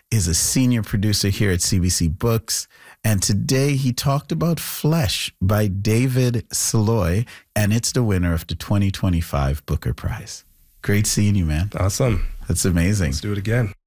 is a senior producer here at CBC Books. And today he talked about Flesh by David Saloy, and it's the winner of the 2025 Booker Prize. Great seeing you, man. Awesome. That's amazing. Let's do it again.